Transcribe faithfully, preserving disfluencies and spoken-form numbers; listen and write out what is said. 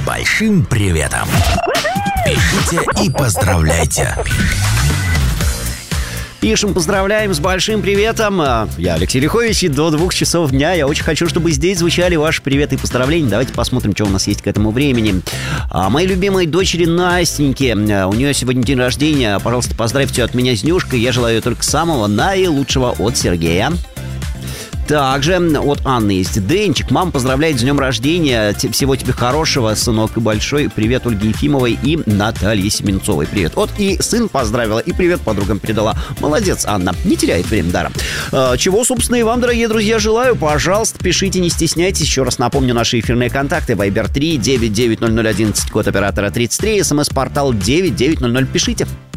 большим приветом. Пишите и поздравляйте. Пишем, поздравляем с большим приветом. Я Алексей Лихович, и до двух часов дня я очень хочу, чтобы здесь звучали ваши приветы и поздравления. Давайте посмотрим, что у нас есть к этому времени. А, моей любимой дочери Настеньке, у нее сегодня день рождения. Пожалуйста, поздравьте от меня с Нюшкой. Я желаю ей только самого наилучшего от Сергея. Также от Анны есть Денчик. Мама поздравляет с днем рождения. Всего тебе хорошего, сынок, и большой привет Ольге Ефимовой и Наталье Семенцовой. Привет. Вот и сын поздравила, и привет подругам передала. Молодец, Анна. Не теряет время даром. Чего, собственно, и вам, дорогие друзья, желаю. Пожалуйста, пишите, не стесняйтесь. Еще раз напомню наши эфирные контакты. Вайбер три девять девять ноль ноль одиннадцать, код оператора тридцать три. СМС-портал девять девять ноль ноль. Пишите.